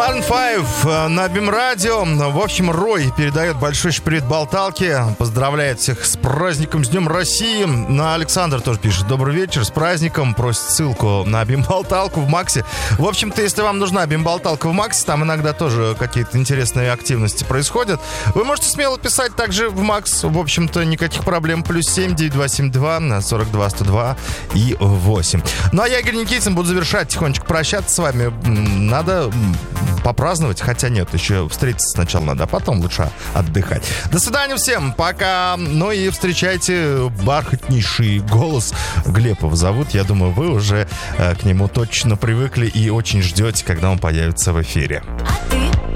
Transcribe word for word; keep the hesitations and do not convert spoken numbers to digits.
Марн пять на БИМ-радио. В общем, Рой передает большой привет Болталке. Поздравляет всех с праздником, с Днем России. На Александр тоже пишет: добрый вечер, с праздником. Просит ссылку на БИМ-болталку в Максе. В общем-то, если вам нужна БИМ-болталка в Максе, там иногда тоже какие-то интересные активности происходят, вы можете смело писать также в Макс. В общем-то, никаких проблем. Плюс семь девять два семь два сорок два сто два и восемь. Ну а я, Игорь Никитин, буду завершать, тихонечко прощаться с вами. Надо попраздновать, хотя нет, еще встретиться сначала надо, а потом лучше отдыхать. До свидания всем, пока. Ну и встречайте бархатнейший голос. Глебова зовут. Я думаю, вы уже э, к нему точно привыкли и очень ждете, когда он появится в эфире.